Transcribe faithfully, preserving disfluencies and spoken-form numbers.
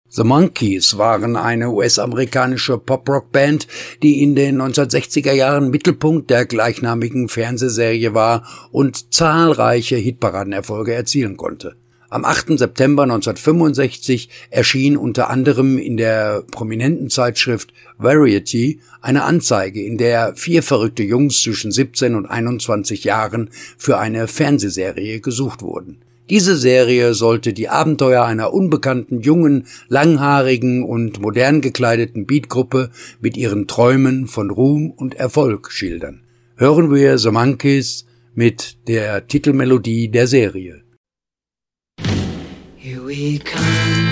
The Monkees waren eine U S-amerikanische Pop-Rock-Band, die in den neunzehnhundertsechziger Jahren Mittelpunkt der gleichnamigen Fernsehserie war und zahlreiche Hitparadenerfolge erzielen konnte. Am achten September neunzehnhundertfünfundsechzig erschien unter anderem in der prominenten Zeitschrift Variety eine Anzeige, in der vier verrückte Jungs zwischen siebzehn und einundzwanzig Jahren für eine Fernsehserie gesucht wurden. Diese Serie sollte die Abenteuer einer unbekannten, jungen, langhaarigen und modern gekleideten Beatgruppe mit ihren Träumen von Ruhm und Erfolg schildern. Hören wir The Monkees mit der Titelmelodie der Serie. Here we come.